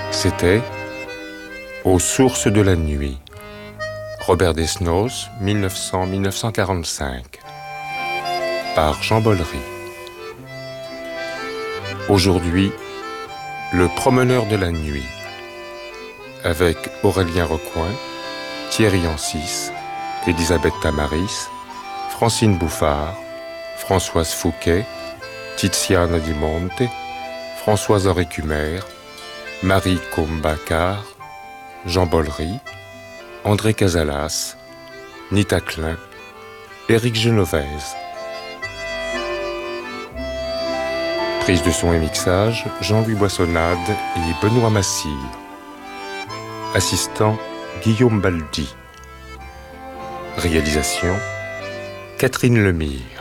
C'était Aux sources de la nuit. Robert Desnos, 1900-1945. Par Jean Bollery. Aujourd'hui, Le promeneur de la nuit. Avec Aurélien Recoing, Thierry Ancis, Elisabeth Tamaris, Francine Bouffard, Françoise Fouquet, Tiziana Di Monte, Françoise-Henri Cumer, Marie Combe-Baccar, Jean Bollery, André Casalas, Nita Klein, Éric Genovese. Prise de son et mixage, Jean-Louis Boissonnade et Benoît Massire. Assistant, Guillaume Baldi. Réalisation, Catherine Lemire.